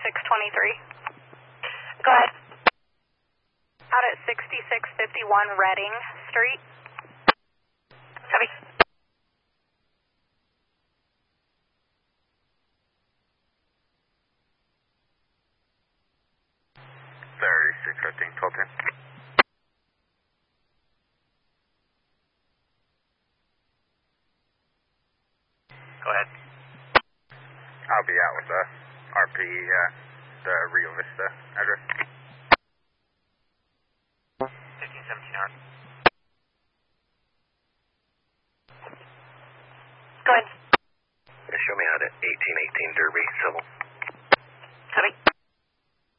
6623. Go ahead. Out at 6651 Reading Street. Copy. 3615, 1210. Go ahead. I'll be out with the RP at the Rio Vista address. 1517R. Go ahead. Show me out at 1818 Derby, civil. Copy.